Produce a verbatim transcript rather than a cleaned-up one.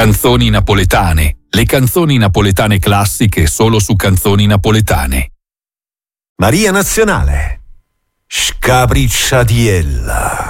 Canzoni napoletane. Le canzoni napoletane classiche solo su Canzoni Napoletane. Maria Nazionale. Scapricciatiella.